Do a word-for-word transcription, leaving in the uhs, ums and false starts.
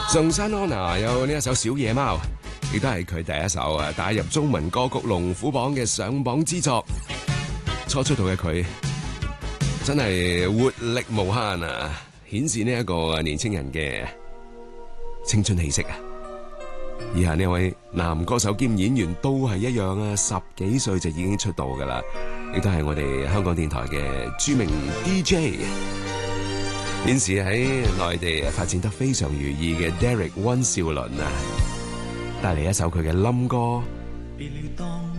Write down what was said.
仲山安娜有呢一首小野貓，亦都係佢第一首啊打入中文歌曲龍虎榜嘅上榜之作。初出道嘅佢真係活力無限啊，顯示呢一個年輕人嘅青春氣息啊！以下呢位男歌手兼演員都係一樣啊，十幾歲就已經出道噶啦，亦都係我哋香港電台嘅著名 D J。現時喺內地發展得非常如意嘅 Derek 溫兆倫啊，帶嚟一首佢嘅冧歌。 別了當